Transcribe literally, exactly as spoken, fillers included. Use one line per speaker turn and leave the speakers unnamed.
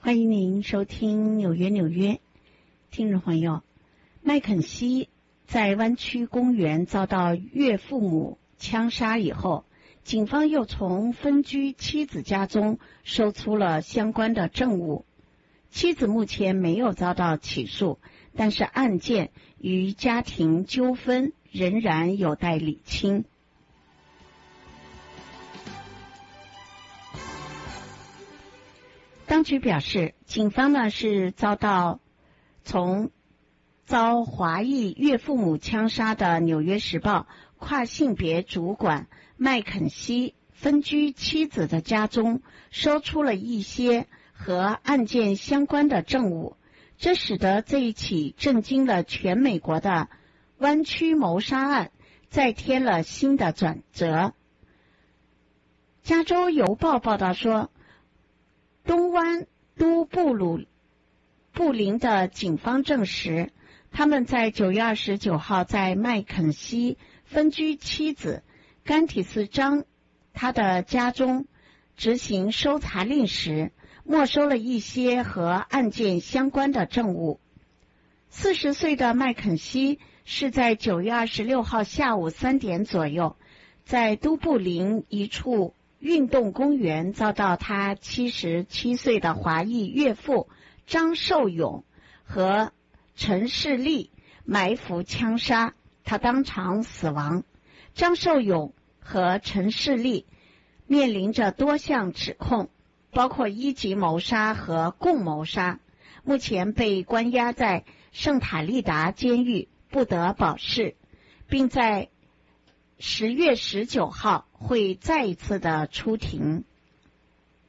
欢迎您收听纽约纽约。听众朋友，麦肯锡在湾区公园遭到岳父母枪杀以后，警方又从分居妻子家中搜出了相关的证物。妻子目前没有遭到起诉，但是案件与家庭纠纷仍然有待理清。当局表示，警方呢是遭到从遭华裔岳父母枪杀的《纽约时报》跨性别主管麦肯锡分居妻子的家中搜出了一些和案件相关的证物，这使得这一起震惊了全美国的湾区谋杀案再添了新的转折。加州邮报报道说，东湾都布鲁布林的警方证实，他们在九月二十九号在麦肯锡分居妻子甘提斯张他的家中执行搜查令时，没收了一些和案件相关的证物。四十岁的麦肯锡是在九月二十六号下午三点左右，在都布林一处运动公园遭到他七十七岁的华裔岳父张寿勇和陈世立埋伏枪杀，他当场死亡。张寿勇和陈世立面临着多项指控，包括一级谋杀和共谋杀，目前被关押在圣塔利达监狱，不得保释，并在十月十九号会再一次的出庭。